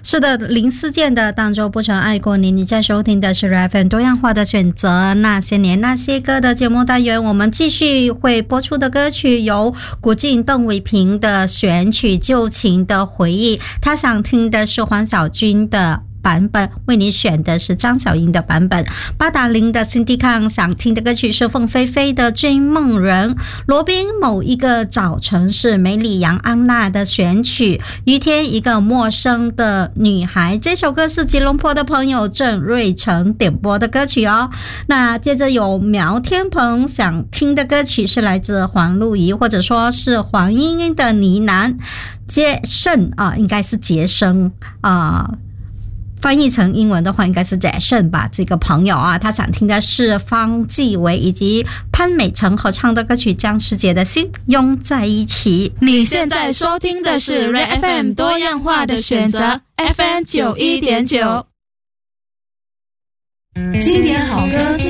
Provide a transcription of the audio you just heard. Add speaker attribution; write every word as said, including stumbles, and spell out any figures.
Speaker 1: 是的，零四件的当周不曾爱过你，你在收听的是 R F M 多样化的选择，那些年那些歌的节目单元，我们继续会播出的歌曲由古晋邓伟平的选曲《旧情的回忆》，他想听的是黄小军的版本，为你选的是张小英的版本。八达岭的 Cindy Kang 想听的歌曲是凤飞飞的《追梦人》。罗宾某一个早晨是梅里杨安娜的选曲，于天一个陌生的女孩，这首歌是吉隆坡的朋友郑瑞成点播的歌曲哦。那接着有苗天鹏想听的歌曲是来自黄露仪，或者说是黄莺莺的呢喃。杰胜啊，应该是杰生啊。翻译成英文的话应该是杰胜吧，这个朋友啊，他想听的是方季韦以及潘美辰合唱的歌曲《将世界的心拥在一起》。
Speaker 2: 你现在收听的是 R F M 多样化的选择 F M 九十一点九，经典好歌